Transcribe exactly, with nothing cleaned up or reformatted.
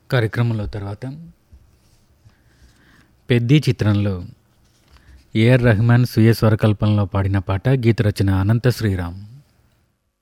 కార్యక్రమంలో తర్వాత పెద్ది చిత్రంలో ఏఆర్ రెహమాన్ స్వీయ స్వరకల్పనలో పాడిన పాట, గీత రచన అనంత శ్రీరామ్.